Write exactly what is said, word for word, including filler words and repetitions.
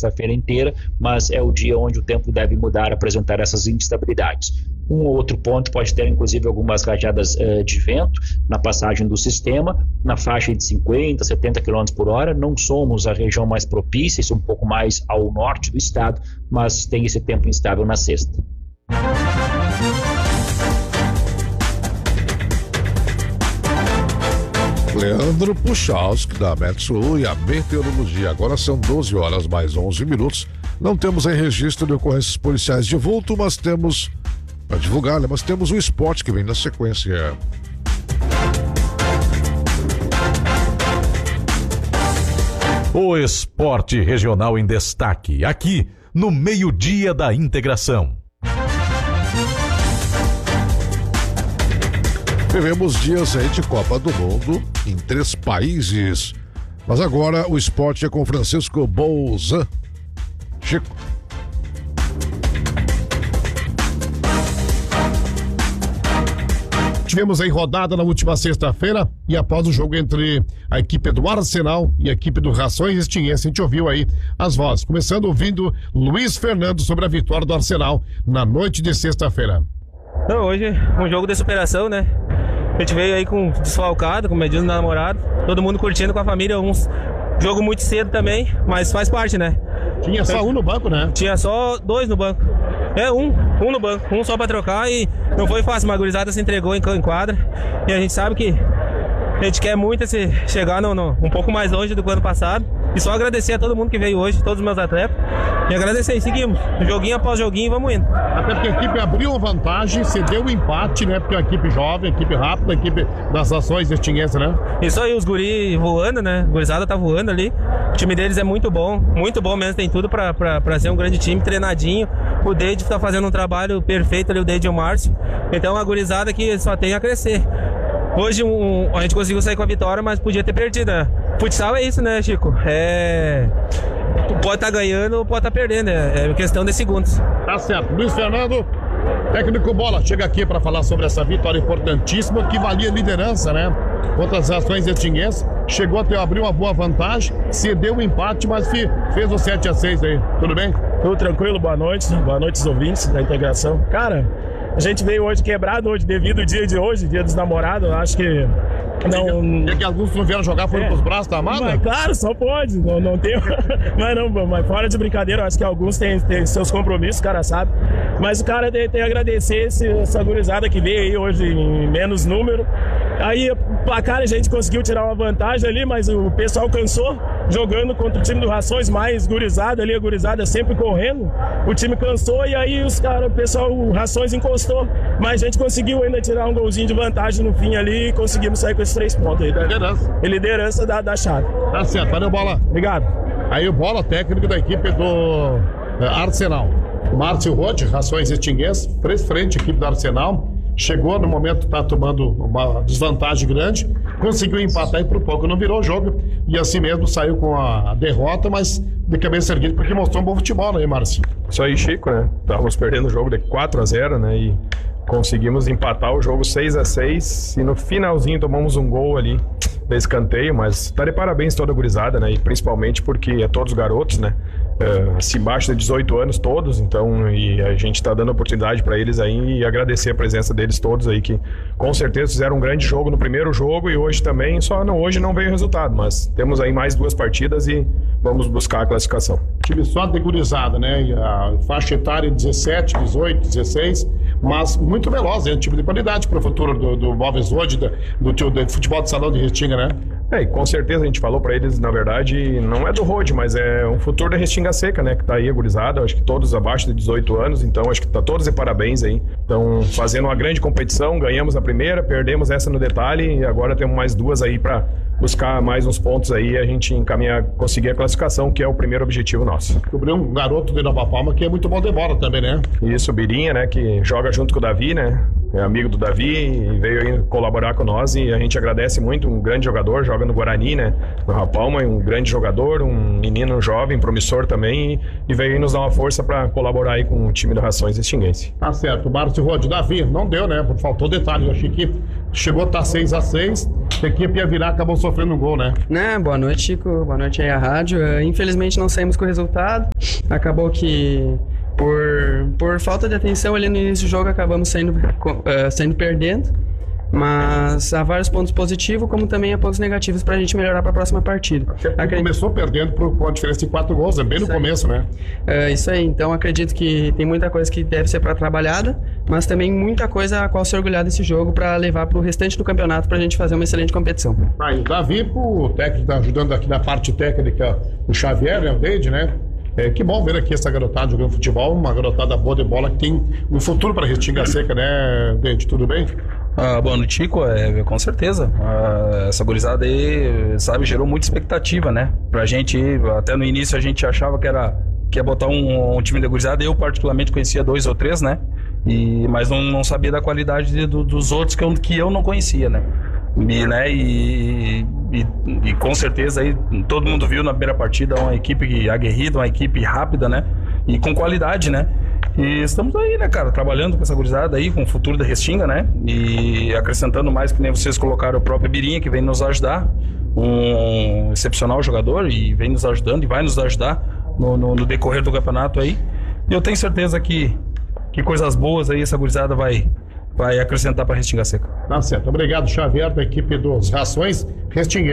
sexta-feira inteira, mas é o dia onde o tempo deve mudar, apresentar essas instabilidades. Um ou outro ponto pode ter, inclusive, algumas rajadas uh, de vento na passagem do sistema, na faixa de cinquenta, setenta quilômetros por hora. Não somos a região mais propícia, isso é um pouco mais ao norte do estado, mas tem esse tempo instável na sexta. Leandro Puchalski, da Metsul, e a meteorologia. Agora são doze horas mais onze minutos. Não temos aí registro de ocorrências policiais de vulto, mas temos, para divulgar, né? Mas temos o esporte que vem na sequência. O esporte regional em destaque, aqui no meio-dia da integração. Vivemos dias aí de Copa do Mundo em três países. Mas agora o esporte é com Francisco Bolzan. Chico. Tivemos aí rodada na última sexta-feira e após o jogo entre a equipe do Arsenal e a equipe do Rações Extinguência, a gente ouviu aí as vozes. Começando ouvindo Luiz Fernando sobre a vitória do Arsenal na noite de sexta-feira. Então, hoje um jogo de superação, né? A gente veio aí com desfalcado, com medido na namorada, todo mundo curtindo com a família, uns jogo muito cedo também, mas faz parte, né? Tinha só um no banco, né? Tinha só dois no banco. É, um, um no banco, um só pra trocar e não foi fácil, mas a gurizada se entregou em quadra e a gente sabe que a gente quer muito esse, chegar no, no, um pouco mais longe do que o ano passado. E só agradecer a todo mundo que veio hoje, todos os meus atletas. E agradecer, e seguimos. Joguinho após joguinho, vamos indo. Até porque a equipe abriu uma vantagem, cedeu o empate, né? Porque é uma equipe jovem, equipe rápida, equipe das ações extinguências, né? Isso aí, os guri voando, né? A gurizada tá voando ali. O time deles é muito bom, muito bom mesmo. Tem tudo pra, pra, pra ser um grande time, treinadinho. O Deide tá fazendo um trabalho perfeito ali, o Deide e o Márcio. Então a gurizada que só tem a crescer. Hoje um, a gente conseguiu sair com a vitória, mas podia ter perdido, né? Futsal é isso, né, Chico? É... Pode estar tá ganhando ou pode estar tá perdendo, é questão de segundos. Tá certo. Luiz Fernando, técnico Bola, chega aqui para falar sobre essa vitória importantíssima que valia liderança, né? Contra as ações extinguências. Chegou até abrir uma boa vantagem, cedeu o empate, mas fez o sete a seis aí. Tudo bem? Tudo tranquilo, boa noite. Boa noite aos ouvintes da integração. Cara, a gente veio hoje quebrado hoje, devido ao dia de hoje, dia dos namorados. Acho que não... É que alguns não vieram jogar, foram é. pros braços da amada? Mas, claro, só pode. Não, não tem... mas não, mas fora de brincadeira, acho que alguns têm, têm seus compromissos, o cara sabe. Mas o cara tem, tem que agradecer esse, essa gurizada que veio aí hoje em menos número. Aí, placar, a gente conseguiu tirar uma vantagem ali, mas o pessoal cansou jogando contra o time do Rações, mais gurizada ali, a gurizada sempre correndo. O time cansou e aí os cara, o pessoal, o Rações encostou. Mas a gente conseguiu ainda tirar um golzinho de vantagem no fim ali e conseguimos sair com esses três pontos aí. Da liderança. Liderança da, da chave. Tá certo, valeu, Bola. Obrigado. Aí o Bola, técnico da equipe do Arsenal. Márcio Roth, Rações Extinguências, fez frente à equipe do Arsenal. Chegou no momento, tá tomando uma desvantagem grande, conseguiu empatar e por pouco não virou o jogo e assim mesmo saiu com a derrota, mas de cabeça erguida porque mostrou um bom futebol, né, Márcio? Isso aí, Chico, né? Estávamos perdendo o jogo de quatro a zero, né? E conseguimos empatar o jogo seis a seis e no finalzinho tomamos um gol ali de escanteio, mas tá de parabéns toda a gurizada, né? E principalmente porque é todos garotos, né? Uh, se embaixo de dezoito anos todos, então, e a gente tá dando oportunidade para eles aí e agradecer a presença deles todos aí, que com certeza fizeram um grande jogo no primeiro jogo e hoje também, só não, hoje não veio o resultado, mas temos aí mais duas partidas e vamos buscar a classificação. Time só de gurizada, né? E a faixa etária dezessete, dezoito, dezesseis, mas muito veloz, é um time de qualidade para o futuro do, do Móveis hoje, do, do, do futebol de salão de Restinga, né? É, e com certeza a gente falou pra eles, na verdade, não é do Road, mas é um futuro da Restinga Seca, né? Que tá aí agorizado, acho que todos abaixo de dezoito anos, então acho que tá todos de parabéns aí. Então, fazendo uma grande competição, ganhamos a primeira, perdemos essa no detalhe e agora temos mais duas aí pra buscar mais uns pontos aí e a gente encaminhar, conseguir a classificação, que é o primeiro objetivo nosso. Descobriu um garoto de Nova Palma que é muito bom de bola também, né? Isso, o Birinha, né? Que joga junto com o Davi, né? é amigo do Davi e veio aí colaborar com nós e a gente agradece muito, um grande jogador, joga no Guarani, né, no Rapalma, um grande jogador, um menino jovem, promissor também, e, e veio aí nos dar uma força para colaborar aí com o time do Rações Extinguense. Tá certo, Márcio Rode, Davi, não deu, né, faltou detalhe, eu achei que chegou a estar seis a seis, a equipe ia virar, acabou sofrendo um gol, né? Né, boa noite, Chico, boa noite aí à rádio. Uh, infelizmente não saímos com o resultado, acabou que por, por falta de atenção ali no início do jogo acabamos saindo, uh, saindo perdendo, mas há vários pontos positivos como também há pontos negativos pra gente melhorar pra próxima partida. Acredito... Começou perdendo por, por uma diferença de quatro gols, é bem no começo, né? É isso aí, então acredito que tem muita coisa que deve ser pra trabalhada, mas também muita coisa a qual ser orgulhado desse jogo pra levar pro restante do campeonato pra gente fazer uma excelente competição. Aí, o Davi, o técnico tá ajudando aqui na parte técnica, o Xavier, né, o Deide, né? É, que bom ver aqui essa garotada jogando futebol, uma garotada boa de bola que tem um futuro para Restinga Seca, né, Deide? Tudo bem? Ah, boa noite, Chico, é, com certeza. Ah, essa gurizada aí, sabe, gerou muita expectativa, né? Pra gente, até no início a gente achava que era que ia botar um, um time de gurizada, eu particularmente conhecia dois ou três, né? E, mas não, não sabia da qualidade de, do, dos outros que eu, que eu não conhecia, né? E, né, e, e, e com certeza aí todo mundo viu na primeira partida uma equipe aguerrida, uma equipe rápida, né? E com qualidade, né? E estamos aí, né, cara, trabalhando com essa gurizada aí, com o futuro da Restinga, né? E acrescentando mais, que nem vocês colocaram, o próprio Birinha, que vem nos ajudar, um excepcional jogador, e vem nos ajudando e vai nos ajudar no, no, no decorrer do campeonato aí. E eu tenho certeza que, que coisas boas aí essa gurizada vai... vai acrescentar para Restinga Seca. Tá certo. Obrigado, Xavier, da equipe dos Rações Restinguense.